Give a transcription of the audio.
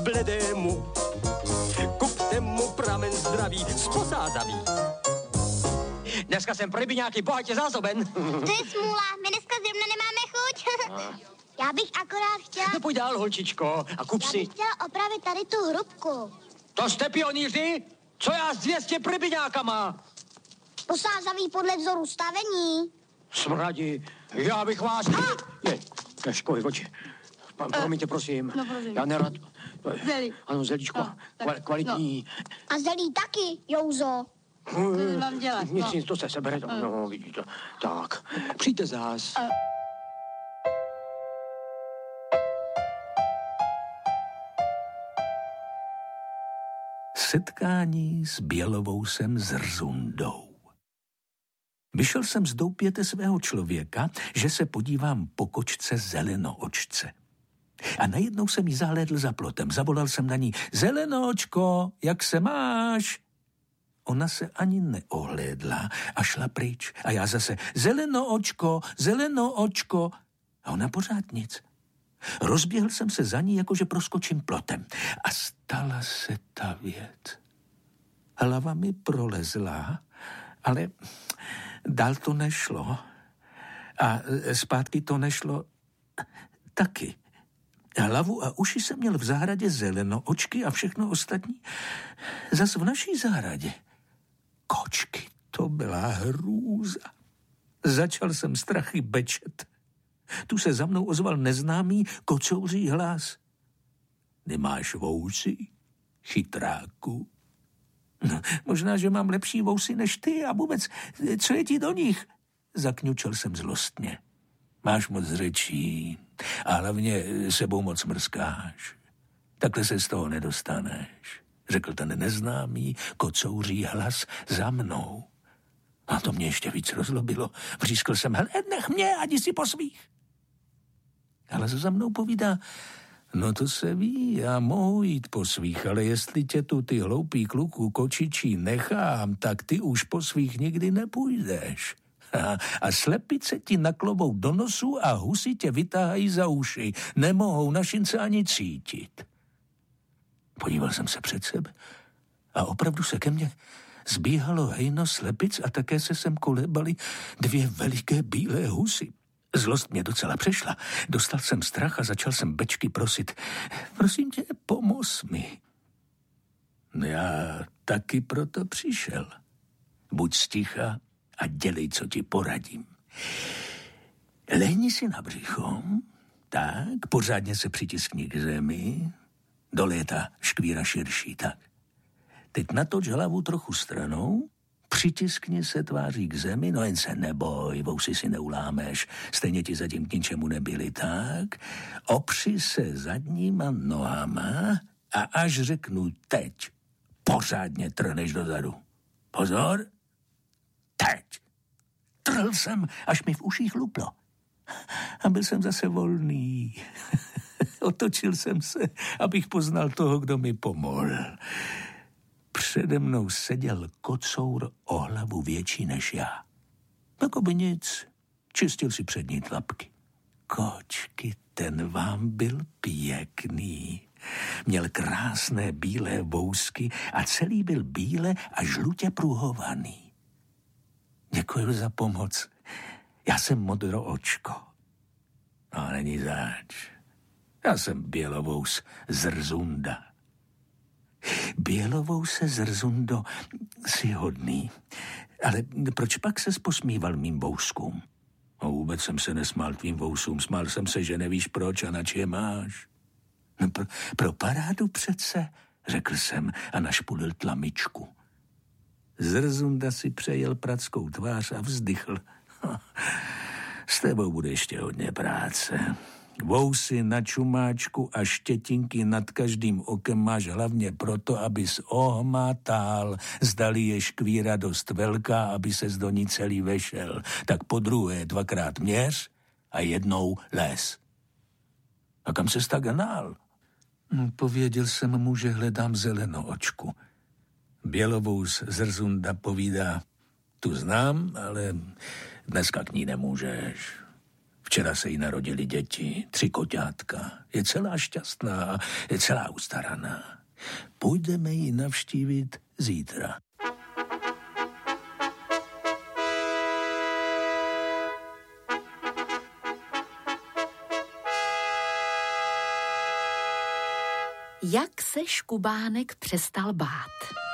bledému. Kupte mu pramen zdraví, sposázaví. Dneska jsem pro rybiňáky bohatě zásoben. To je smůla, my dneska zrovna nemáme chuť. Já bych akorát chtěla... No pojď dál, holčičko, a kup si. Já bych chtěla opravit tady tu hrubku. To jste pionýři? Co já s 200 rybiňákama? Posázaví podle vzoru stavení. Smradi, já bych vás... Je, školy oči. Promiňte, prosím. No, prosím. Já nerad... Zelí. Ano, zelíčko, kvalitní. A zelí taky, Jouzo. Co mám dělat? Nic, to se sebere. No, vidíte. Tak, přijďte zás. Setkání s Bělovousem Zrzundou. Vyšel jsem z doupěte svého člověka, že se podívám po kočce Zelenoočce. A najednou jsem jí zahlédl za plotem. Zavolal jsem na ní: Zelenoočko, jak se máš? Ona se ani neohlédla a šla pryč. A já zase: Zelenoočko, Zelenoočko. A ona pořád nic. Rozběhl jsem se za ní, jakože proskočím plotem. A stala se ta věc. Hlava mi prolezla, ale dál to nešlo. A zpátky to nešlo taky. Hlavu a uši jsem měl v zahradě Zelenoočky a všechno ostatní zas v naší zahradě. Kočky, to byla hrůza. Začal jsem strachy bečet. Tu se za mnou ozval neznámý kocouří hlas. Nemáš vousy, chytráku? No, možná, že mám lepší vousy než ty a vůbec, co je ti do nich? Zakňučel jsem zlostně. Máš moc řečí a hlavně sebou moc mrskáš. Takhle se z toho nedostaneš, řekl ten neznámý kocouří hlas za mnou. A to mě ještě víc rozlobilo. Vřískl jsem: hele, nech mě, ať si po svých. Ale za mnou povídá: no to se ví, já mohu jít po svých, ale jestli tě tu ty hloupý kluku kočičí nechám, tak ty už po svých nikdy nepůjdeš. A slepice ti naklovou do nosu a husy tě vytáhají za uši. Nemohou na šince ani cítit. Podíval jsem se před sebe a opravdu se ke mně zbíhalo hejno slepic a také se sem kolébaly dvě veliké bílé husy. Zlost mě docela přešla. Dostal jsem strach a začal jsem bečky prosit: prosím tě, pomoz mi. Já taky proto přišel. Buď sticha a dělej, co ti poradím. Lehni si na břicho, tak, pořádně se přitiskni k zemi, dole je ta škvíra širší, tak. Teď natoč hlavu trochu stranou, přitiskni se tváří k zemi, no jen se neboj, vousy si neulámeš, stejně ti zatím k ničemu nebyli, tak. Opři se zadníma nohama a až řeknu teď, pořádně trhneš dozadu. Pozor, teď. Trhl jsem, až mi v uších luplo. A byl jsem zase volný. Otočil jsem se, abych poznal toho, kdo mi pomohl. Přede mnou seděl kocour o hlavu větší než já. Jakoby nic, čistil si přední tlapky. Kočky, ten vám byl pěkný. Měl krásné bílé vousky a celý byl bíle a žlutě pruhovaný. Děkuji za pomoc. Já jsem Modroočko. No, není zač. Já jsem Bělovous Zrzunda. Bělovouse Zrzundo, jsi hodný. Ale proč pak ses posmíval mým vouskům? No, vůbec jsem se nesmál tvým vousům. Smál jsem se, že nevíš proč a nač je máš. No, pro parádu přece, řekl jsem a našpulil tlamičku. Zrzunda si přejel prackou tvář a vzdychl. S tebou bude ještě hodně práce. Vousy na čumáčku a štětinky nad každým okem máš hlavně proto, abys ohmatal, zdali je škvíra dost velká, aby ses do ní celý vešel. Tak podruhé 2krát měř a jednou les. A kam ses tak hnal? Pověděl jsem mu, že hledám Zelenoočku. Bělovous Zrzunda povídá: tu znám, ale dneska k ní nemůžeš. Včera se jí narodili děti, 3 koťátka. Je celá šťastná, je celá ustaraná. Půjdeme ji navštívit zítra. Jak se Škubánek přestal bát.